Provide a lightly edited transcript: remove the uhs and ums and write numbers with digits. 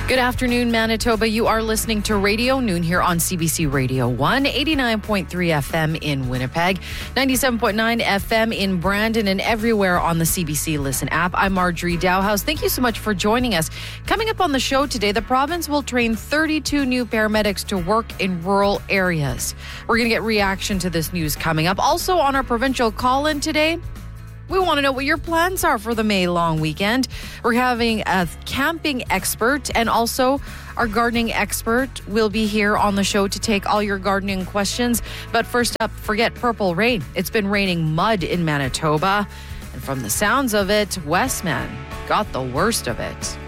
Good afternoon, Manitoba. You are listening to Radio Noon here on CBC Radio 1, 89.3 FM in Winnipeg, 97.9 FM in Brandon, and everywhere on the CBC Listen app. I'm Marjorie Dowhouse. Thank you so much for joining us. Coming up on the show today, the province will train 32 new paramedics to work in rural areas. We're going to get reaction to this news coming up. Also on our provincial call-in today, we want to know what your plans are for the May long weekend. We're having a camping expert and also our gardening expert will be here on the show to take all your gardening questions. But first up, forget purple rain. It's been raining mud in Manitoba. And from the sounds of it, Westman got the worst of it.